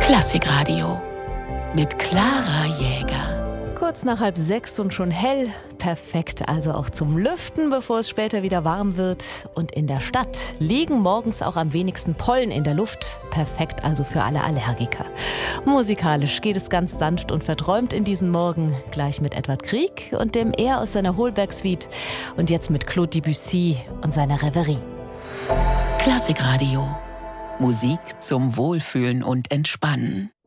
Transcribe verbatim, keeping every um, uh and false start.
Klassikradio mit Clara Jäger. Kurz nach halb sechs und schon hell. Perfekt also auch zum Lüften, bevor es später wieder warm wird. Und in der Stadt liegen morgens auch am wenigsten Pollen in der Luft. Perfekt also für alle Allergiker. Musikalisch geht es ganz sanft und verträumt in diesen Morgen. Gleich mit Edward Grieg und dem Er aus seiner Holberg-Suite. Und jetzt mit Claude Debussy und seiner Reverie. Klassikradio. Musik zum Wohlfühlen und Entspannen.